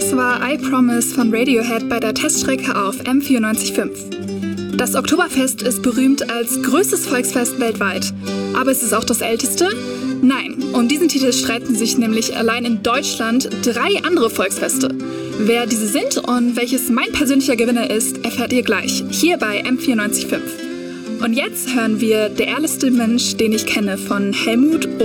Das war I Promise von Radiohead bei der Teststrecke auf M94.5. Das Oktoberfest ist berühmt als größtes Volksfest weltweit. Aber ist es auch das älteste? Nein, um diesen Titel streiten sich nämlich allein in Deutschland 3 andere Volksfeste. Wer diese sind und welches mein persönlicher Gewinner ist, erfahrt ihr gleich, hier bei M94.5. Und jetzt hören wir Der ehrlichste Mensch, den ich kenne, von Helmut